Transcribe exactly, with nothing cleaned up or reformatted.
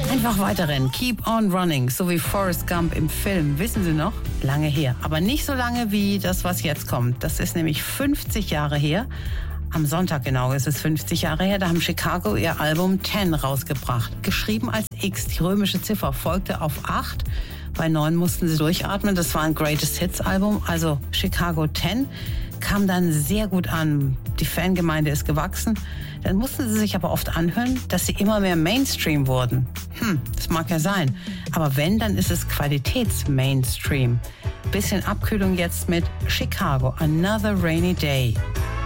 Einfach weiterrennen. Keep on running. So wie Forrest Gump im Film. Wissen Sie noch? Lange her. Aber nicht so lange wie das, was jetzt kommt. Das ist nämlich fünfzig Jahre her. Am Sonntag genau ist es fünfzig Jahre her. Da haben Chicago ihr Album zehn rausgebracht. Geschrieben als X. Die römische Ziffer folgte auf acht. Bei neun mussten sie durchatmen. Das war ein Greatest Hits Album. Also Chicago zehn kam dann sehr gut an. Die Fangemeinde ist gewachsen. Dann mussten sie sich aber oft anhören, dass sie immer mehr Mainstream wurden. Hm, das mag ja sein. Aber wenn, dann ist es Qualitäts-Mainstream. Bisschen Abkühlung jetzt mit Chicago, Another Rainy Day.